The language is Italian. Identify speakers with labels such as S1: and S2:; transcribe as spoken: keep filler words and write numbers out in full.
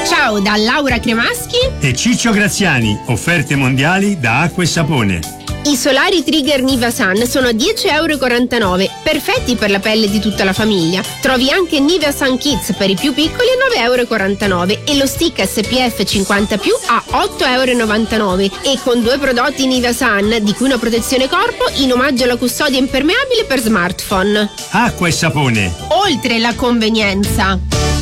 S1: Ciao da Laura Cremaschi
S2: e Ciccio Graziani, offerte mondiali da Acqua e Sapone.
S1: I solari Trigger Niva Sun sono a dieci virgola quarantanove euro, perfetti per la pelle di tutta la famiglia. Trovi anche Nivea Sun Kids per i più piccoli a nove virgola quarantanove euro e lo stick S P F cinquanta più a otto virgola novantanove euro, e con due prodotti Nivea Sun, di cui una protezione corpo, in omaggio alla custodia impermeabile per smartphone.
S2: Acqua e Sapone.
S1: Oltre la convenienza.